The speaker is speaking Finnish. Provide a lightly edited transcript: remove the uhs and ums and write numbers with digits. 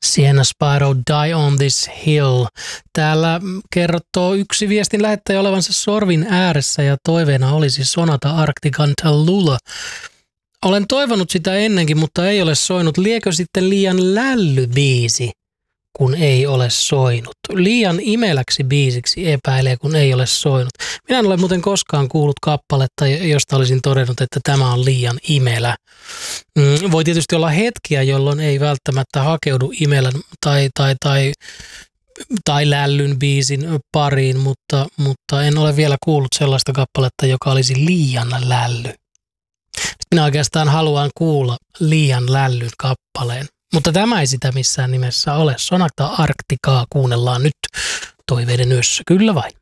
Sienna Spyro, Die on this Hill. Täällä kertoo yksi viestin lähettäjä olevansa sorvin ääressä ja toiveena olisi Sonata Arctican Tallulah. Olen toivonut sitä ennenkin, mutta ei ole soinut. Liekö sitten liian lällybiisi, kun ei ole soinut? Liian imeläksi biisiksi epäilee, kun ei ole soinut. Minä en ole muuten koskaan kuullut kappaletta, josta olisin todennut, että tämä on liian imelä. Voi tietysti olla hetkiä, jolloin ei välttämättä hakeudu imelän tai lällyn biisin pariin, mutta en ole vielä kuullut sellaista kappaletta, joka olisi liian lälly. Minä oikeastaan haluan kuulla liian lällyn kappaleen, mutta tämä ei sitä missään nimessä ole. Sonata Arcticaa kuunnellaan nyt toiveiden yössä, kyllä vai?